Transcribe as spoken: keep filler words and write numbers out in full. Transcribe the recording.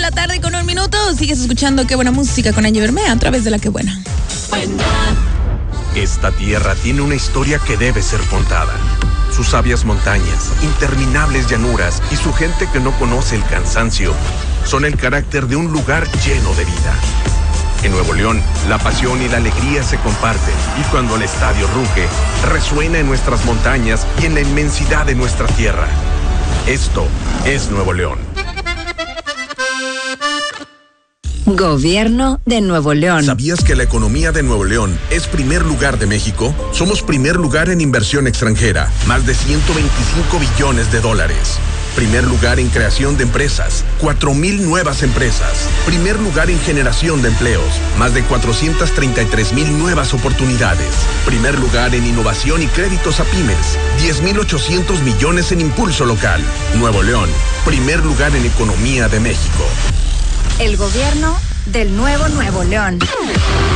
la tarde con un minuto. Sigues escuchando Qué Buena Música con Angie Bermea a través de La Qué Buena. Esta tierra tiene una historia que debe ser contada. Sus sabias montañas, interminables llanuras y su gente que no conoce el cansancio son el carácter de un lugar lleno de vida. En Nuevo León, la pasión y la alegría se comparten y cuando el estadio ruge, resuena en nuestras montañas y en la inmensidad de nuestra tierra. Esto es Nuevo León. Gobierno de Nuevo León. ¿Sabías que la economía de Nuevo León es primer lugar de México? Somos primer lugar en inversión extranjera, más de ciento veinticinco billones de dólares. Primer lugar en creación de empresas, cuatro mil nuevas empresas. Primer lugar en generación de empleos, más de cuatrocientas treinta y tres mil nuevas oportunidades. Primer lugar en innovación y créditos a pymes, diez mil ochocientos millones en impulso local. Nuevo León, primer lugar en economía de México. El gobierno del nuevo Nuevo León.